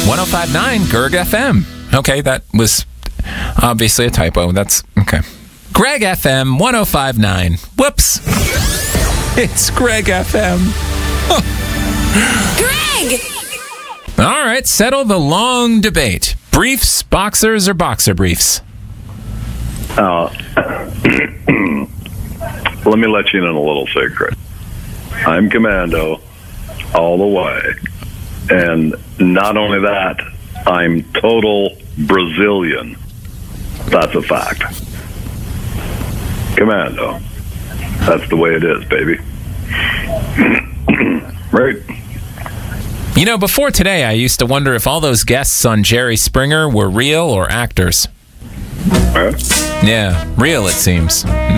105.9 Gerg FM. Okay, that was obviously a typo. That's okay. Greg FM 105.9. Whoops. It's Greg FM. Greg! All right, settle the long debate. Briefs, boxers, or boxer briefs? Let me let you in on a little secret. I'm commando all the way. And not only that, I'm total Brazilian. That's a fact. Commando. That's the way it is, baby. Right. You know, before today, I used to wonder if all those guests on Jerry Springer were real or actors. Huh? Yeah, real it seems.